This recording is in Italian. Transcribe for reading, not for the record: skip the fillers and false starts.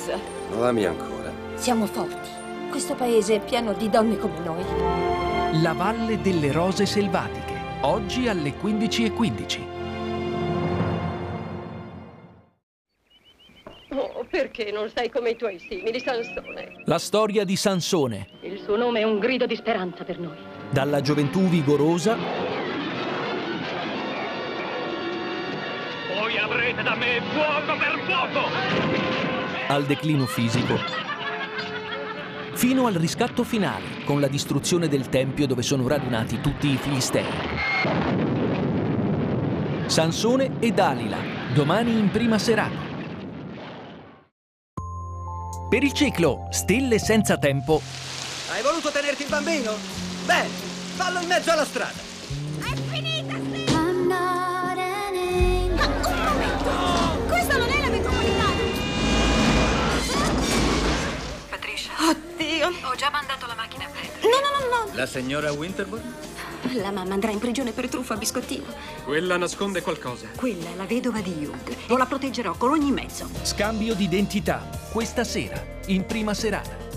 Rosa. Lo ami ancora? Siamo forti. Questo paese è pieno di donne come noi. La Valle delle Rose Selvatiche, oggi alle 15:15. Oh, perché non sei come i tuoi simili, Sansone? La storia di Sansone, Il suo nome è un grido di speranza per noi. dalla gioventù vigorosa Voi avrete da me fuoco per fuoco! al declino fisico, fino al riscatto finale, con la distruzione del tempio dove sono radunati tutti i filistei. Sansone e Dalila, domani in prima serata. Per il ciclo Stelle senza tempo, Hai voluto tenerti il bambino? Bene, fallo in mezzo alla strada. Questa non è la metropolitana! Patricia, Oddio! ho già mandato la macchina a prendere. No. La signora Winterbourne? La mamma andrà in prigione per truffa a biscottino. Quella nasconde qualcosa. Quella è la vedova di Hugh e la proteggerò con ogni mezzo. scambio di identità, questa sera, in prima serata.